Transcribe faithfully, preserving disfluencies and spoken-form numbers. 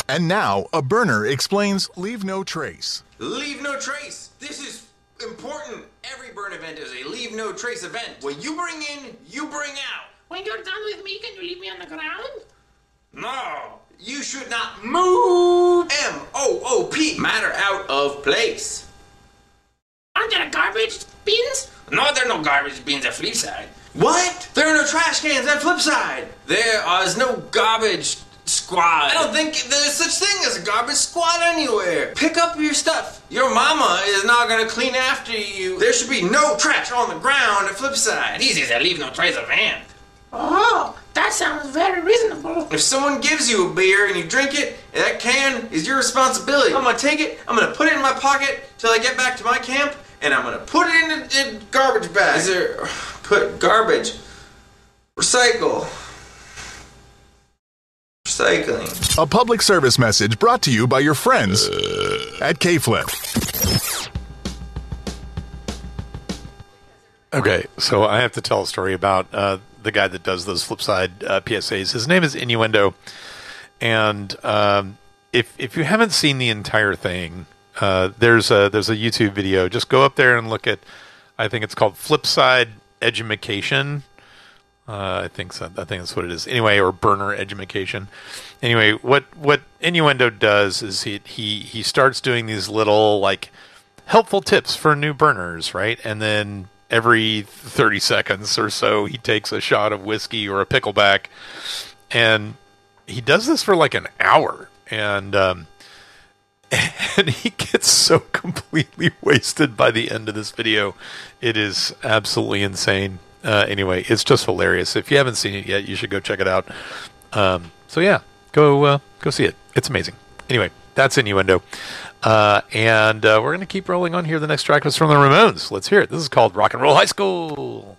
And now, a burner explains Leave No Trace. Leave no trace. This is important. Every burn event is a leave no trace event. What you bring in, you bring out. When you're done with me, can you leave me on the ground? No. You should not move. M O O P. Matter out of place. Aren't there garbage bins? No, there are no garbage bins at Flipside. What? There are no trash cans at Flipside. There is no garbage squad. I don't think there's such thing as a garbage squad anywhere. Pick up your stuff. Your mama is not gonna clean after you. There should be no trash on the ground at Flipside. This is a leave no trace event. Oh, that sounds very reasonable. If someone gives you a beer and you drink it, that can is your responsibility. I'm gonna take it, I'm gonna put it in my pocket till I get back to my camp, and I'm gonna put it in a, in garbage bag. Is there, put garbage, recycle, recycling. A public service message brought to you by your friends at K-Flip. Okay, so I have to tell a story about uh, the guy that does those Flipside uh, P S As. His name is Innuendo, and um, if if you haven't seen the entire thing, uh, there's a there's a YouTube video. Just go up there and look at. I think it's called Flipside Edumacation. Uh, I think so. I think that's what it is. Anyway, or Burner Edumacation. Anyway, what what Innuendo does is he he he starts doing these little like helpful tips for new burners, right? And then every thirty seconds or so, he takes a shot of whiskey or a pickleback, and he does this for like an hour, and um, and he gets so completely wasted by the end of this video. It is absolutely insane. Uh, anyway, it's just hilarious. If you haven't seen it yet, you should go check it out. Um, so yeah, go uh, go see it. It's amazing. Anyway, that's Innuendo. Uh, and uh, we're going to keep rolling on here. The next track was from the Ramones. Let's hear it. This is called Rock and Roll High School.